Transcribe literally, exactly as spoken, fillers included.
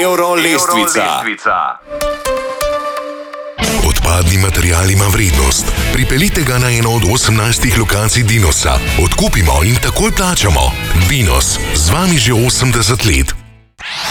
Euro lestvica. Odpadni material ima vrednost. Pripeljite ga na eno od osemnajstih lokacij Dinosa. Odkupimo in takoj plačamo. Dinos, z vami že osemdeset let.